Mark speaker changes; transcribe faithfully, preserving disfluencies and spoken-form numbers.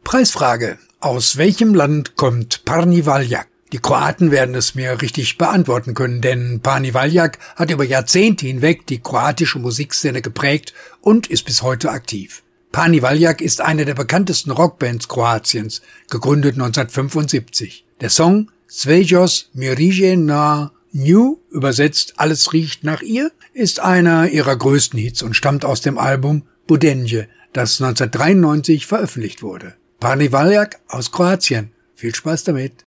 Speaker 1: Preisfrage. Aus welchem Land kommt Parni Valjak? Die Kroaten werden es mir richtig beantworten können, denn Parni Valjak hat über Jahrzehnte hinweg die kroatische Musikszene geprägt und ist bis heute aktiv. Parni Valjak ist eine der bekanntesten Rockbands Kroatiens, gegründet neunzehnhundertfünfundsiebzig. Der Song Svejos mirije na nju, übersetzt Alles riecht nach ihr, ist einer ihrer größten Hits und stammt aus dem Album Budenje, das neunzehnhundertdreiundneunzig veröffentlicht wurde. Parni Valjak aus Kroatien. Viel Spaß damit!